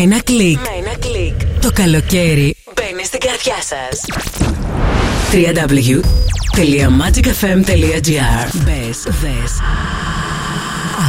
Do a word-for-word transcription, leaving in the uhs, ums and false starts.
ένα κλικ. Με ένα κλικ. Το καλοκαίρι μπαίνει στην καρδιά σας. double-u double-u double-u τελεία magic f m τελεία g r. Μπες, δες,